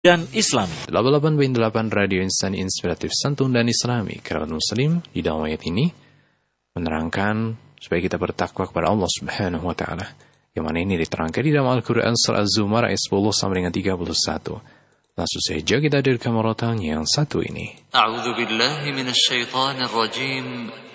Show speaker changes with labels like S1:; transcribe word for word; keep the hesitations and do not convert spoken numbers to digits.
S1: dan Islam.
S2: delapan puluh delapan koma delapan Radio Insan Inspiratif Santun dan Islami. Kerabat Muslim di dalam ayat ini menerangkan supaya kita bertakwa kepada Allah Subhanahu wa taala. Yang mana ini diterangkan di dalam Al-Qur'an surah Az-Zumar ayat sepuluh sampai dengan tiga puluh satu. Langsung saja kita hadirkan murotalnya yang satu ini.
S3: A'udzu billahi minasyaitonir rajim.